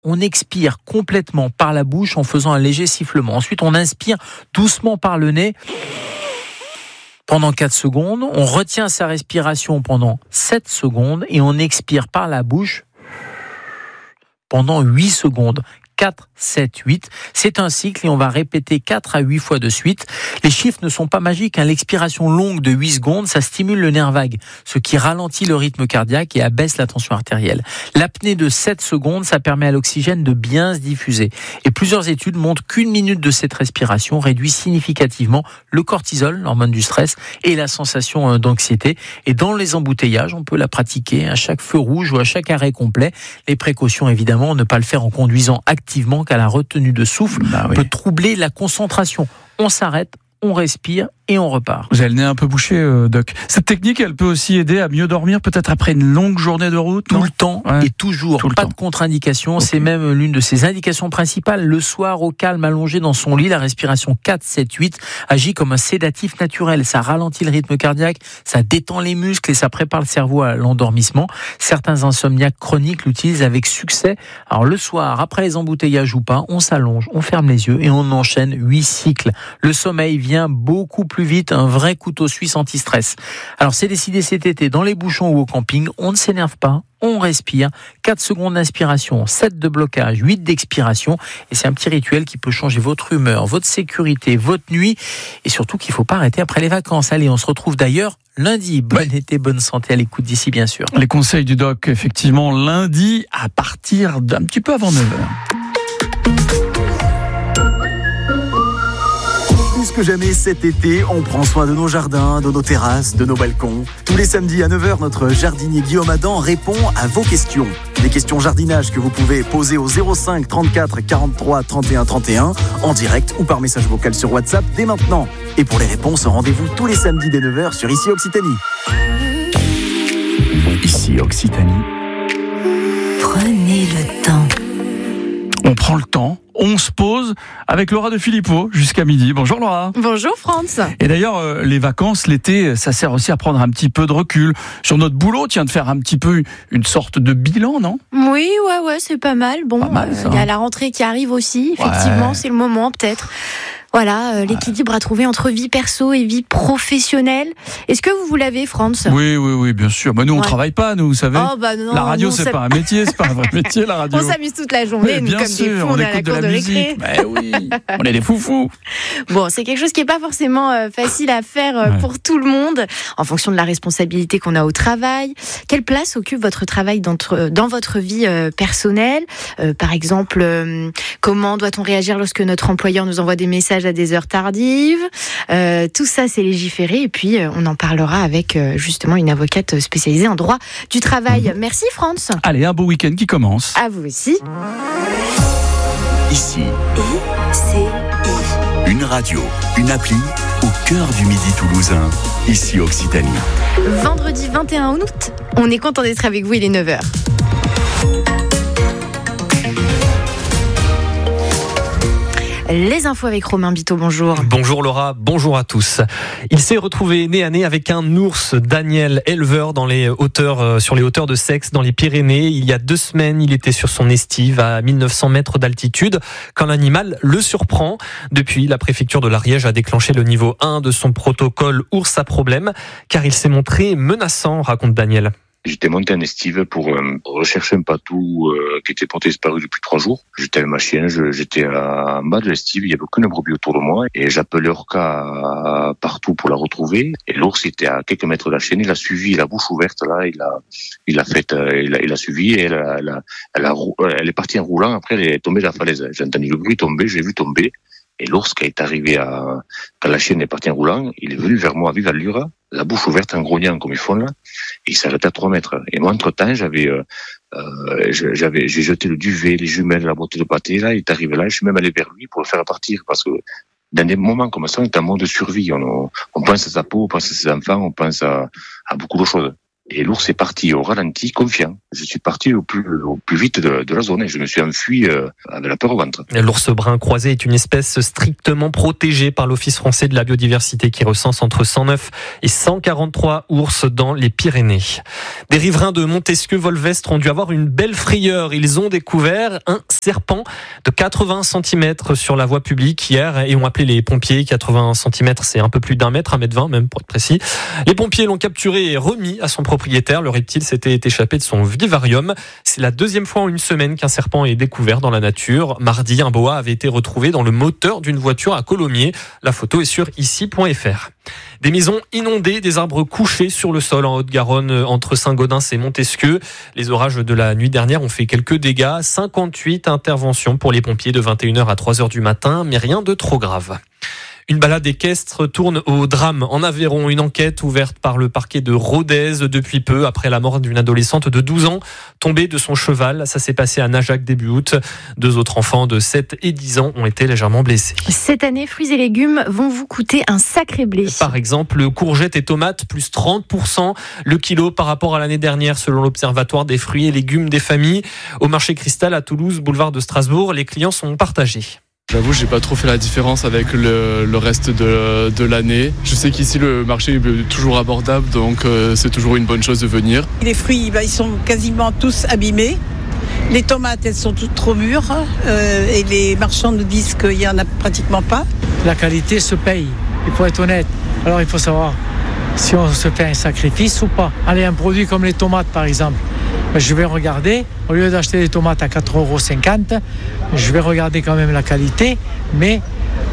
on expire complètement par la bouche en faisant un léger sifflement. Ensuite, on inspire doucement par le nez pendant 4 secondes. On retient sa respiration pendant 7 secondes et on expire par la bouche pendant 8 secondes. 4, 7, 8. C'est un cycle et on va répéter 4 à 8 fois de suite. Les chiffres ne sont pas magiques. L'expiration longue de 8 secondes, ça stimule le nerf vague, ce qui ralentit le rythme cardiaque et abaisse la tension artérielle. L'apnée de 7 secondes, ça permet à l'oxygène de bien se diffuser. Et plusieurs études montrent qu'1 minute de cette respiration réduit significativement le cortisol, l'hormone du stress, et la sensation d'anxiété. Et dans les embouteillages, on peut la pratiquer à chaque feu rouge ou à chaque arrêt complet. Les précautions, évidemment, ne pas le faire en conduisant activement, car la retenue de souffle peut troubler la concentration. On s'arrête, on respire et on repart. Vous avez le nez un peu bouché, Doc. Cette technique, elle peut aussi aider à mieux dormir, peut-être après une longue journée de route, tout le temps et toujours. Pas de contre-indication. Okay. C'est même l'une de ses indications principales. Le soir, au calme, allongé dans son lit, la respiration 4, 7, 8 agit comme un sédatif naturel. Ça ralentit le rythme cardiaque, ça détend les muscles et ça prépare le cerveau à l'endormissement. Certains insomniaques chroniques l'utilisent avec succès. Alors le soir, après les embouteillages ou pas, on s'allonge, on ferme les yeux et on enchaîne 8 cycles. Le sommeil vient beaucoup plus vite, un vrai couteau suisse anti-stress. Alors c'est décidé cet été, dans les bouchons ou au camping, on ne s'énerve pas, on respire, 4 secondes d'inspiration, 7 de blocage, 8 d'expiration, et c'est un petit rituel qui peut changer votre humeur, votre sécurité, votre nuit, et surtout qu'il ne faut pas arrêter après les vacances. Allez, on se retrouve d'ailleurs lundi. Bon été, bonne santé à l'écoute d'ici, bien sûr. Les conseils du doc, effectivement, lundi, à partir d'un petit peu avant 9h. Plus que jamais cet été, on prend soin de nos jardins, de nos terrasses, de nos balcons. Tous les samedis à 9h, notre jardinier Guillaume Adam répond à vos questions. Des questions jardinage que vous pouvez poser au 05 34 43 31 31 en direct ou par message vocal sur WhatsApp dès maintenant. Et pour les réponses, rendez-vous tous les samedis dès 9h sur Ici Occitanie. Ici Occitanie. Prenez le temps. On prend le temps, on se pose avec Laura de Philippot jusqu'à midi. Bonjour Laura. Bonjour France. Et d'ailleurs, les vacances, l'été, ça sert aussi à prendre un petit peu de recul sur notre boulot, de faire un petit peu une sorte de bilan, non ? Oui, ouais, c'est pas mal. Bon, il y a la rentrée qui arrive aussi, effectivement, c'est le moment peut-être. Voilà, l'équilibre à trouver entre vie perso et vie professionnelle. Est-ce que vous l'avez, France ? Oui, bien sûr. Nous, on travaille pas, nous, vous savez. Oh, non, la radio, c'est pas un métier, c'est pas un vrai métier, la radio. On s'amuse toute la journée, nous, comme des fous, on est à la cour de récré. Oui, on est des foufous. Bon, c'est quelque chose qui est pas forcément facile à faire pour tout le monde, en fonction de la responsabilité qu'on a au travail. Quelle place occupe votre travail dans votre vie personnelle ? Par exemple, comment doit-on réagir lorsque notre employeur nous envoie des messages à des heures tardives. Tout ça, c'est légiféré. Et puis, on en parlera avec justement une avocate spécialisée en droit du travail. Merci, France. Allez, un beau week-end qui commence. À vous aussi. Ici. Une radio, une appli au cœur du Midi toulousain. Ici Occitanie. Vendredi 21 août, on est content d'être avec vous, il est 9h. Les infos avec Romain Biteau, bonjour. Bonjour Laura, bonjour à tous. Il s'est retrouvé nez à nez avec un ours, Daniel, éleveur dans les hauteurs, sur les hauteurs de Seix, dans les Pyrénées. Il y a 2 semaines, il était sur son estive à 1900 mètres d'altitude quand l'animal le surprend. Depuis, la préfecture de l'Ariège a déclenché le niveau 1 de son protocole ours à problème, car il s'est montré menaçant, raconte Daniel. J'étais monté en estive pour rechercher un patou qui était porté disparu depuis 3 jours. J'étais avec ma chienne, j'étais en bas de l'estive, il n'y avait aucune brebis autour de moi. Et j'appelais Orca partout pour la retrouver. Et l'ours était à quelques mètres de la chienne, il a suivi, la bouche ouverte là, il a suivi et elle est partie en roulant, après elle est tombée de la falaise. J'ai entendu le bruit tomber, j'ai vu tomber. Et l'ours, quand il est arrivé quand la chienne est partie en roulant, il est venu vers moi à vive allure, la bouche ouverte en grognant comme ils font là, et il s'arrêtait à 3 mètres. Et moi, entre-temps, j'ai jeté le duvet, les jumelles, la boîte de pâté, là, il est arrivé là, je suis même allé vers lui pour le faire partir, parce que dans des moments comme ça, on est en mode de survie. On pense à sa peau, on pense à ses enfants, on pense à beaucoup de choses. Et l'ours est parti au ralenti, confiant. Je suis parti au plus vite de la zone et je me suis enfui avec la peur au ventre. L'ours brun croisé est une espèce strictement protégée par l'Office français de la biodiversité qui recense entre 109 et 143 ours dans les Pyrénées. Des riverains de Montesquieu-Volvestre ont dû avoir une belle frayeur. Ils ont découvert un serpent de 80 cm sur la voie publique hier et ont appelé les pompiers. 80 cm, c'est un peu plus d'1 mètre, 1,20 m même pour être précis. Les pompiers l'ont capturé et remis à son propriétaire. Le reptile s'était échappé de son vivarium. C'est la deuxième fois en une semaine qu'un serpent est découvert dans la nature. Mardi, un boa avait été retrouvé dans le moteur d'une voiture à Colomiers. La photo est sur ici.fr. Des maisons inondées, des arbres couchés sur le sol en Haute-Garonne entre Saint-Gaudens et Montesquieu. Les orages de la nuit dernière ont fait quelques dégâts. 58 interventions pour les pompiers de 21h à 3h du matin, mais rien de trop grave. Une balade équestre tourne au drame en Aveyron. Une enquête ouverte par le parquet de Rodez depuis peu après la mort d'une adolescente de 12 ans tombée de son cheval. Ça s'est passé à Najac début août. 2 autres enfants de 7 et 10 ans ont été légèrement blessés. Cette année, fruits et légumes vont vous coûter un sacré blé. Par exemple, courgettes et tomates plus 30% le kilo par rapport à l'année dernière selon l'Observatoire des fruits et légumes des familles. Au marché Cristal à Toulouse, boulevard de Strasbourg, les clients sont partagés. J'avoue, j'ai pas trop fait la différence avec le reste de l'année. Je sais qu'ici le marché est toujours abordable, donc c'est toujours une bonne chose de venir. Les fruits, ils sont quasiment tous abîmés. Les tomates, elles sont toutes trop mûres et les marchands nous disent qu'il y en a pratiquement pas. La qualité se paye, il faut être honnête. Alors il faut savoir si on se fait un sacrifice ou pas. Allez, un produit comme les tomates par exemple. Je vais regarder, au lieu d'acheter des tomates à 4,50 €, je vais regarder quand même la qualité, mais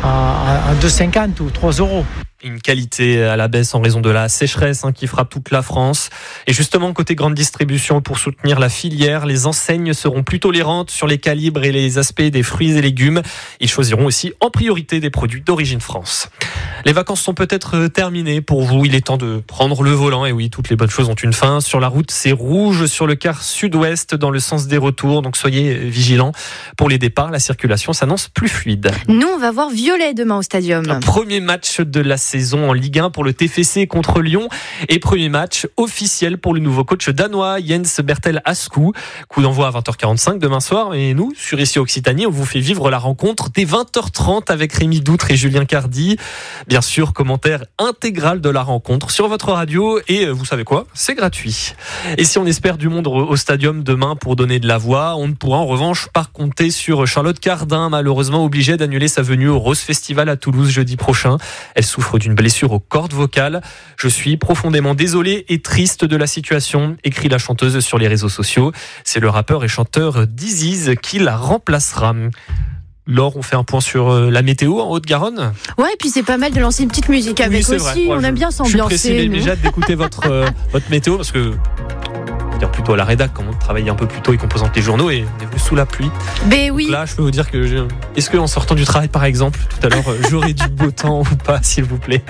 à 2,50 ou 3 €. Une qualité à la baisse en raison de la sécheresse qui frappe toute la France. Et justement, côté grande distribution, pour soutenir la filière, les enseignes seront plus tolérantes sur les calibres et les aspects des fruits et légumes. Ils choisiront aussi en priorité des produits d'origine France. Les vacances sont peut-être terminées pour vous. Il est temps de prendre le volant. Et oui, toutes les bonnes choses ont une fin. Sur la route, c'est rouge sur le quart sud-ouest dans le sens des retours. Donc soyez vigilants. Pour les départs, la circulation s'annonce plus fluide. Nous, on va voir violet demain au Stadium. Un premier match de la saison en Ligue 1 pour le TFC contre Lyon et premier match officiel pour le nouveau coach danois Jens Bertel Askou. Coup d'envoi à 20h45 demain soir et nous, sur Ici Occitanie, on vous fait vivre la rencontre dès 20h30 avec Rémi Doutre et Julien Cardi. Bien sûr, commentaire intégral de la rencontre sur votre radio et vous savez quoi, c'est gratuit. Et si on espère du monde au Stadium demain pour donner de la voix, on ne pourra en revanche pas compter sur Charlotte Cardin, malheureusement obligée d'annuler sa venue au Rose Festival à Toulouse jeudi prochain. Elle souffre d'une blessure aux cordes vocales. Je suis profondément désolé et triste de la situation, écrit la chanteuse sur les réseaux sociaux. C'est le rappeur et chanteur Diziz qui la remplacera. Laure, on fait un point sur la météo en Haute-Garonne. Ouais, et puis c'est pas mal de lancer une petite musique avec aussi. Vrai. Ouais, on aime bien s'ambiancer. Je suis pressé, mais j'ai hâte d'écouter votre météo parce que dire plutôt à la rédac quand on travaille un peu plus tôt et qu'on présente les journaux et on est venu sous la pluie. Ben oui. Donc là, je peux vous dire que est-ce qu'en sortant du travail par exemple, tout à l'heure, j'aurai du beau temps ou pas, s'il vous plaît.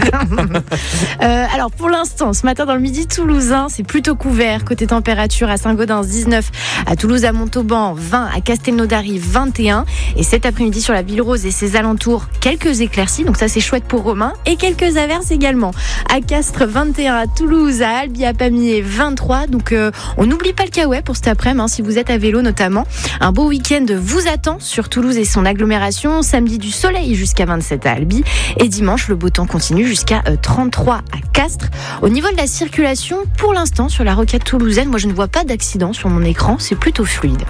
Alors pour l'instant, ce matin dans le midi toulousain, c'est plutôt couvert. Côté température, à Saint-Gaudens 19, à Toulouse, à Montauban 20, à Castelnaudary 21. Et cet après-midi sur la Ville-Rose et ses alentours, quelques éclaircies. Donc ça c'est chouette pour Romain. Et quelques averses également. À Castres 21, à Toulouse, à Albi, à Pamiers 23. Donc on n'oublie pas le Caouet pour cet après-midi, si vous êtes à vélo notamment. Un beau week-end vous attend sur Toulouse et son agglomération. Samedi du soleil jusqu'à 27 à Albi. Et dimanche, le beau temps continue jusqu'à 33 à Castres. Au niveau de la circulation, pour l'instant, sur la rocade toulousaine, moi je ne vois pas d'accident sur mon écran. C'est plutôt fluide.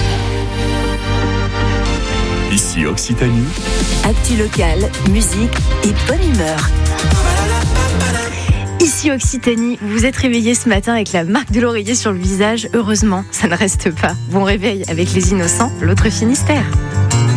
Ici Occitanie. Actu locale, musique et bonne humeur. Ici Occitanie, vous vous êtes réveillés ce matin avec la marque de l'oreiller sur le visage. Heureusement, ça ne reste pas. Bon réveil avec les innocents, l'autre Finistère.